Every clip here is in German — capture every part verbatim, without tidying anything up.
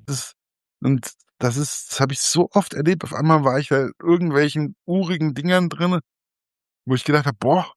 Das und das ist das habe ich so oft erlebt. Auf einmal war ich bei irgendwelchen urigen Dingern drinne, wo ich gedacht habe: „Boah,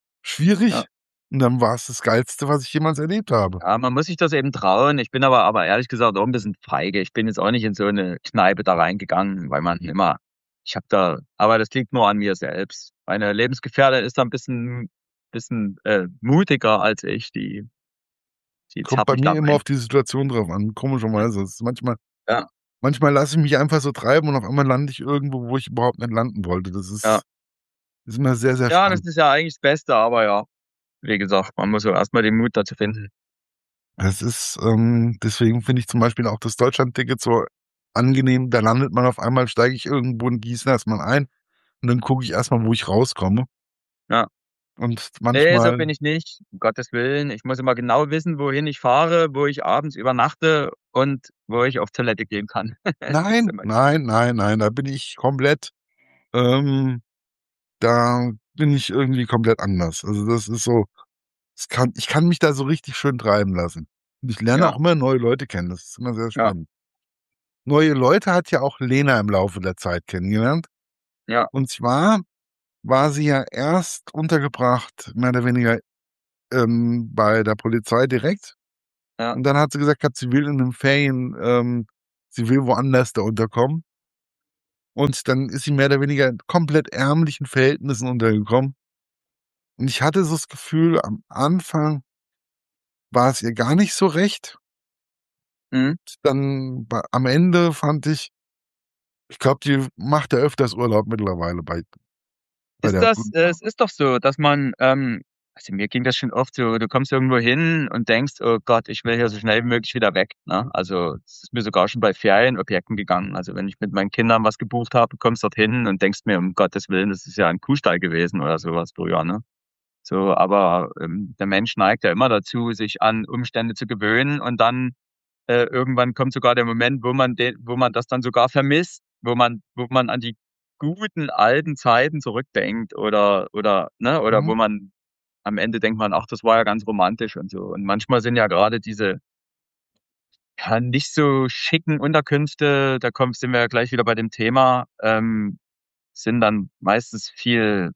Ja. schwierig." Und dann war's das Geilste, was ich jemals erlebt habe. Ja, man muss sich das eben trauen. Ich bin aber aber ehrlich gesagt auch 'n bisschen feige. Ich bin jetzt auch nicht in so 'ne Kneipe da reingegangen, weil man immer ich habe da aber das liegt nur an mir selbst. Meine Lebensgefährtin ist da 'n bisschen bisschen, äh, mutiger als ich, die die Kommt zerrt bei mich da mir immer rein. auf die Situation drauf an, Mhm. komischerweise. Es ist manchmal Ja. manchmal lasse ich mich einfach so treiben und auf einmal lande ich irgendwo, wo ich überhaupt nicht landen wollte. Das Ja. ist ist immer sehr, sehr Ja, das spannend. ist ja eigentlich das Beste, aber ja, wie gesagt, man muss auch erst mal den Mut dazu finden. Es ist, ähm deswegen finde ich zum Beispiel auch das Deutschlandticket so angenehm. Da landet man auf einmal steige ich irgendwo in Gießen erst mal ein und dann gucke ich erst mal, wo ich rauskomme. Ja. Und Ne, so manchmal bin ich nicht, um Gottes Willen. Ich muss immer genau wissen, wohin ich fahre, wo ich abends übernachte und wo ich auf Toilette gehen kann. Das ist Nein, immer nein, nein, nein, da bin ich komplett ähm, da bin ich irgendwie komplett anders. Also, das ist so es kann ich kann mich da so richtig schön treiben lassen. Und ich lerne Ja. auch immer neue Leute kennen. Das ist immer sehr Ja. spannend. Neue Leute hat ja auch Lena im Laufe der Zeit kennengelernt. Ja. Und zwar war sie ja erst untergebracht, mehr oder weniger, ähm, bei der Polizei direkt. Ja. Und dann hat sie gesagt gehabt, sie will in den Ferien ähm, sie will woanders da unterkommen. Und dann ist sie mehr oder weniger in komplett ärmlichen Verhältnissen untergekommen. Und ich hatte so das Gefühl, am Anfang war es ihr gar nicht so recht. Mhm. Dann ba am Ende fand ich ich glaube, die macht ja öfters Urlaub mittlerweile bei bei Ist der das äh, es ist doch so, dass man ähm, also, mir ging das schon oft so, du kommst irgendwo hin und denkst: „Oh Gott, ich will hier so schnell wie möglich wieder weg“, ne? Also, es ist mir sogar schon bei Ferienobjekten gegangen. Also, wenn ich mit meinen Kindern was gebucht habe, kommst dorthin und denkst mir: „Um Gottes Willen, das ist ja ein Kuhstall gewesen“ oder so was früher, ne? So, aber, ähm, der Mensch neigt ja immer dazu, sich an Umstände zu gewöhnen und dann, äh, irgendwann kommt sogar der Moment, wo man de wo man das dann sogar vermisst, wo man wo man an die guten alten Zeiten zurückdenkt oder oder ne, oder wo Mhm. man am Ende denkt man: „Ach, das war ja ganz romantisch“ und so. Und manchmal sind ja grade diese ja, nicht so schicken Unterkünfte, da kommt sind wir ja gleich wieder bei dem Thema, ähm, sind dann meistens viel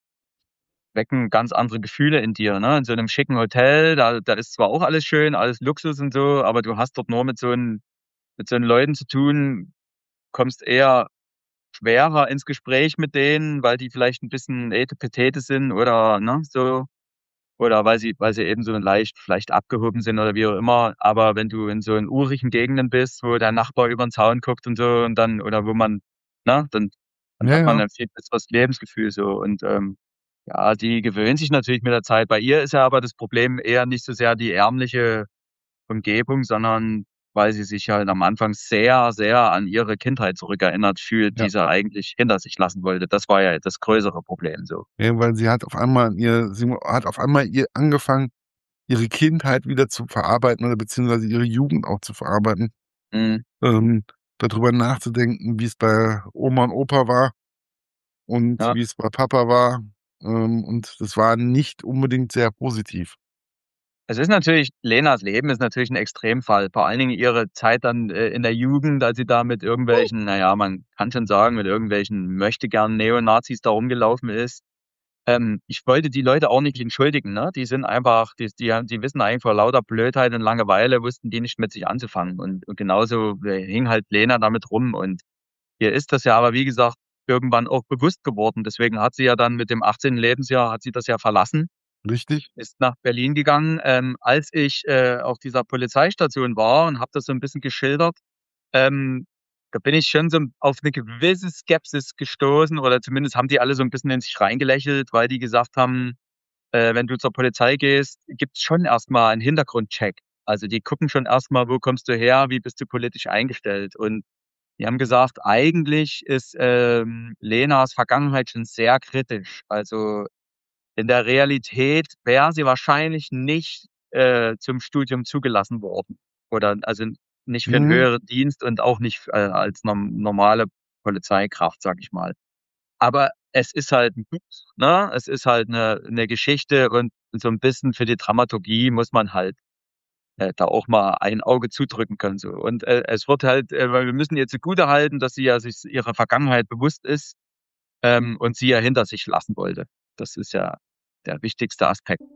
wecken ganz andere Gefühle in dir, ne? In so 'nem schicken Hotel, da da ist zwar auch alles schön, alles Luxus und so, aber du hast dort nur mit so 'n mit so 'n Leuten zu tun, kommst eher schwerer ins Gespräch mit denen, weil die vielleicht 'n bisschen etepetete sind oder, ne, so oder weil sie weil sie eben so leicht vielleicht abgehoben sind oder wie auch immer. Aber wenn du in so in urigen Gegenden bist, wo der Nachbar übern Zaun guckt und so und dann oder wo man ne, dann dann Ja, hat man ja. ein viel besseres Lebensgefühl so und, ähm, ja, die gewöhnen sich natürlich mit der Zeit. Bei ihr ist ja aber das Problem eher nicht so sehr die ärmliche Umgebung, sondern weil sie sich halt am Anfang sehr, sehr an ihre Kindheit zurückerinnert fühlt, Ja. die sie eigentlich hinter sich lassen wollte. Das war ja das größere Problem so. Ja, weil sie hat auf einmal ihr sie hat auf einmal ihr angefangen, ihre Kindheit wieder zu verarbeiten oder beziehungsweise ihre Jugend auch zu verarbeiten. Mhm. Ähm, da drüber nachzudenken, wie's bei Oma und Opa war und Ja. wie's bei Papa war. Ähm, und das war nicht unbedingt sehr positiv. Es ist natürlich Lenas Leben ist natürlich 'n Extremfall, vor allen Dingen ihre Zeit dann, äh, in der Jugend, als sie da mit irgendwelchen na ja, man kann schon sagen, mit irgendwelchen Möchtegern-Neonazis da rumgelaufen ist. Ähm, ich wollte die Leute auch nicht entschuldigen, ne? Die sind einfach die die haben die wissen eigentlich vor lauter Blödheit und Langeweile wussten die nicht mit sich anzufangen. Und und genauso, äh, hing halt Lena damit rum. Und ihr ist das ja aber, wie gesagt, irgendwann auch bewusst geworden. Deswegen hat sie ja dann mit dem achtzehnten Lebensjahr hat sie das ja verlassen Richtig. ist nach Berlin gegangen. Ähm, als ich, äh, auf dieser Polizeistation war und habe das so 'n bisschen geschildert, ähm, da bin ich schon so auf 'ne gewisse Skepsis gestoßen oder zumindest haben die alle so 'n bisschen in sich reingelächelt, weil die gesagt haben, äh, wenn du zur Polizei gehst, gibt's schon erst mal 'n Hintergrundcheck. Also, die gucken schon erst mal, wo kommst du her, wie bist du politisch eingestellt? Und die haben gesagt, eigentlich ist, ähm, Lenas Vergangenheit schon sehr kritisch. Also, in der Realität wäre sie wahrscheinlich nicht, äh, zum Studium zugelassen worden oder also, nicht für 'n Mhm. höheren Dienst und auch nicht, äh, als norm normale Polizeikraft, sage ich mal. Aber es ist halt 'n Buch, ne? Es ist halt 'ne 'ne Geschichte und so 'n bisschen für die Dramaturgie muss man halt äh, da auch mal ein Auge zudrücken kann so. Und, äh, es wird halt äh, weil wir müssen ihr zugutehalten, dass sie ja sich ihrer Vergangenheit bewusst ist, ähm, und sie ja hinter sich lassen wollte. Das ist ja der wichtigste Aspekt.